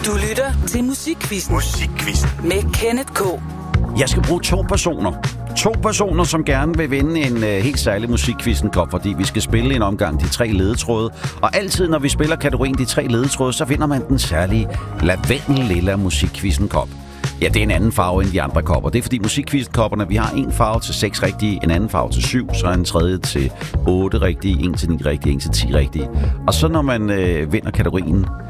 Du lytter til Musikquizzen. Med Kenneth K. Jeg skal bruge 2 personer. 2 personer, som gerne vil vinde en helt særlig Musikquizzen-kop, fordi vi skal spille en omgang de 3 ledetråde. Og altid, når vi spiller kategorien de 3 ledetråde, så finder man den særlige lavendel-lilla Musikquizzen-kop. Ja, det er en anden farve end de andre kopper. Det er fordi Musikquizzen-kopperne, vi har en farve til 6 rigtige, en anden farve til 7, så en tredje til 8 rigtige, en til 9 rigtige, en til 10 rigtige. Og så når man vinder kategorien